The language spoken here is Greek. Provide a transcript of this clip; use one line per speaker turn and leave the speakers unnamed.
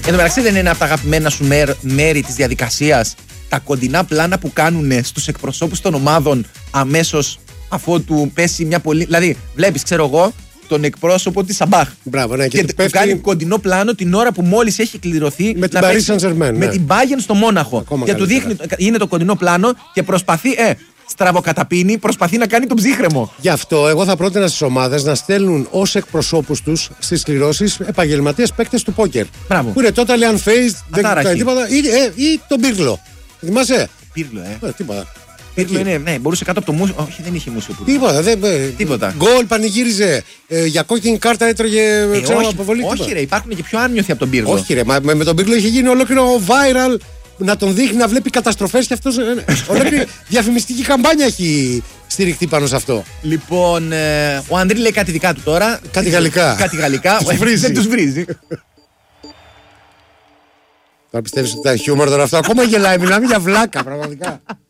Εν τω μεταξύ, δεν είναι από τα αγαπημένα σου μέρη της διαδικασίας τα κοντινά πλάνα που κάνουν στους εκπροσώπους των ομάδων αμέσως αφότου πέσει μια πολύ. Δηλαδή, βλέπεις, ξέρω εγώ, τον εκπρόσωπο της Σαμπάχ.
Μπράβο, ναι,
και του κάνει κοντινό πλάνο την ώρα που μόλις έχει κληρωθεί
με την Paris Saint-Germain.
Με την Bayern στο Μόναχο. Και του δείχνει, είναι το κοντινό πλάνο και προσπαθεί. Στραβοκαταπίνει, προσπαθεί να κάνει τον ψύχρεμο.
Γι' αυτό εγώ θα πρότεινα στις ομάδες να στέλνουν ως εκπροσώπους τους στις κληρώσεις επαγγελματίες παίκτες του πόκερ.
Μπράβο.
Που είναι totally unfazed, δεν κάνει τίποτα. Ή τον Πύρλο. Θυμάσαι.
Πύρλο,
τίποτα.
Πύρλο είναι, ναι, μπορούσε κάτω από το μουσιο. Όχι, δεν είχε μουσιο.
Τίποτα. Γκολ πανηγύριζε. Για κόκκινη κάρτα έτρωγε αποβολή.
Όχι, ρε, υπάρχουν και πιο άνιωθοι από τον Πύρλο.
Όχι, ρε, με τον Πύρλο είχε γίνει ολόκληρο viral. Να τον δείχνει να βλέπει καταστροφές και αυτός. Ολόκληρη διαφημιστική καμπάνια έχει στηριχτεί πάνω σε αυτό.
Λοιπόν, ο Ανδρή λέει κάτι δικά του τώρα.
Κάτι γαλλικά.
Δεν τους βρίζει.
Τώρα πιστεύεις ότι ήταν χιούμορ τώρα αυτό. Ακόμα γελάει, μιλάμε για βλάκα πραγματικά.